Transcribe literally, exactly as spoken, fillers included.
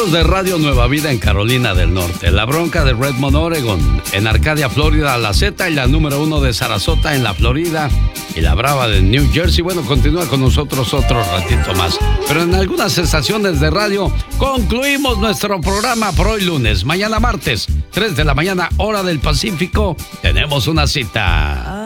Saludos de Radio Nueva Vida en Carolina del Norte, La Bronca de Redmond, Oregon, en Arcadia, Florida, La Z y la número uno de Sarasota en la Florida y la Brava de New Jersey. Bueno, continúa con nosotros otro ratito más. Pero en algunas estaciones de radio concluimos nuestro programa por hoy lunes. Mañana martes, tres de la mañana, hora del Pacífico, tenemos una cita.